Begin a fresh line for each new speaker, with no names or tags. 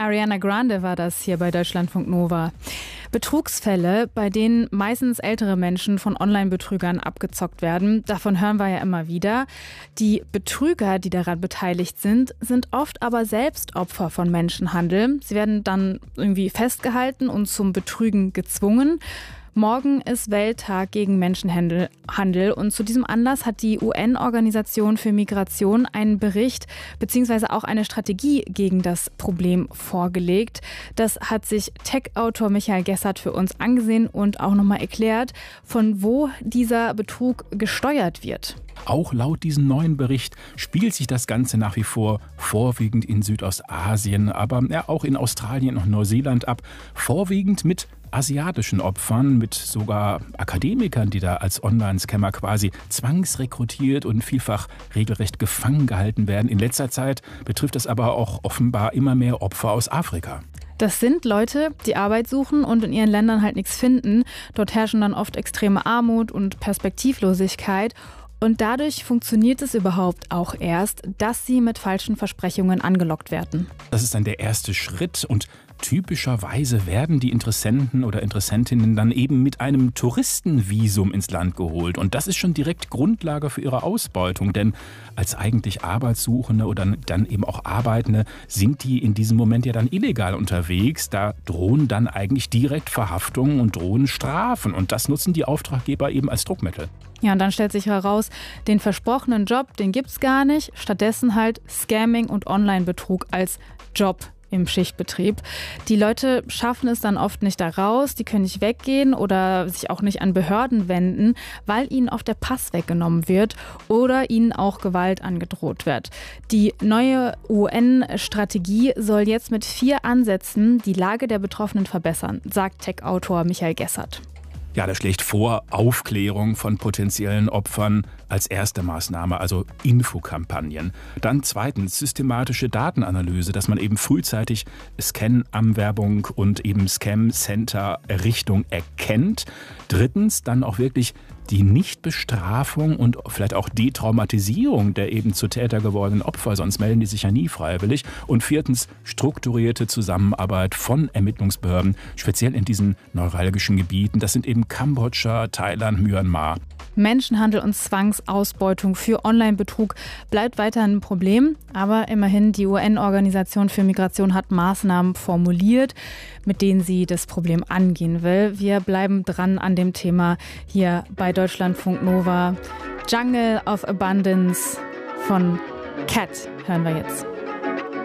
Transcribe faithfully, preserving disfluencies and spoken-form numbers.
Ariana Grande war das hier bei Deutschlandfunk Nova. Betrugsfälle, bei denen meistens ältere Menschen von Online-Betrügern abgezockt werden, davon hören wir ja immer wieder. Die Betrüger, die daran beteiligt sind, sind oft aber selbst Opfer von Menschenhandel. Sie werden dann irgendwie festgehalten und zum Betrügen gezwungen. Morgen ist Welttag gegen Menschenhandel Handel und zu diesem Anlass hat die U N-Organisation für Migration einen Bericht bzw. auch eine Strategie gegen das Problem vorgelegt. Das hat sich Tech-Autor Michael Gessert für uns angesehen und auch nochmal erklärt, von wo dieser Betrug gesteuert wird.
Auch laut diesem neuen Bericht spielt sich das Ganze nach wie vor vorwiegend in Südostasien, aber ja, auch in Australien und Neuseeland ab, vorwiegend mit asiatischen Opfern, mit sogar Akademikern, die da als Online-Scammer quasi zwangsrekrutiert und vielfach regelrecht gefangen gehalten werden. In letzter Zeit betrifft es aber auch offenbar immer mehr Opfer aus Afrika.
Das sind Leute, die Arbeit suchen und in ihren Ländern halt nichts finden. Dort herrschen dann oft extreme Armut und Perspektivlosigkeit. Und dadurch funktioniert es überhaupt auch erst, dass sie mit falschen Versprechungen angelockt werden.
Das ist dann der erste Schritt und typischerweise werden die Interessenten oder Interessentinnen dann eben mit einem Touristenvisum ins Land geholt. Und das ist schon direkt Grundlage für ihre Ausbeutung, denn als eigentlich Arbeitssuchende oder dann eben auch Arbeitende sind die in diesem Moment ja dann illegal unterwegs. Da drohen dann eigentlich direkt Verhaftungen und drohen Strafen. Und das nutzen die Auftraggeber eben als Druckmittel.
Ja, und dann stellt sich heraus, den versprochenen Job, den gibt's gar nicht. Stattdessen halt Scamming und Online-Betrug als Job im Schichtbetrieb. Die Leute schaffen es dann oft nicht da raus, die können nicht weggehen oder sich auch nicht an Behörden wenden, weil ihnen oft der Pass weggenommen wird oder ihnen auch Gewalt angedroht wird. Die neue U N-Strategie soll jetzt mit vier Ansätzen die Lage der Betroffenen verbessern, sagt Tech-Autor Michael Gessert.
Ja, das schlägt vor, Aufklärung von potenziellen Opfern als erste Maßnahme, also Infokampagnen. Dann zweitens systematische Datenanalyse, dass man eben frühzeitig Scan-Anwerbung und eben Scam-Center-Errichtung erkennt. Drittens dann auch wirklich die Nichtbestrafung und vielleicht auch Detraumatisierung der eben zu Täter gewordenen Opfer, sonst melden die sich ja nie freiwillig. Und viertens strukturierte Zusammenarbeit von Ermittlungsbehörden, speziell in diesen neuralgischen Gebieten. Das sind eben Kambodscha, Thailand, Myanmar.
Menschenhandel und Zwangsausbeutung für Online-Betrug bleibt weiterhin ein Problem. Aber immerhin, die U N-Organisation für Migration hat Maßnahmen formuliert, mit denen sie das Problem angehen will. Wir bleiben dran an dem Thema hier bei Deutschlandfunk Nova. Jungle of Abundance von Cat hören wir jetzt.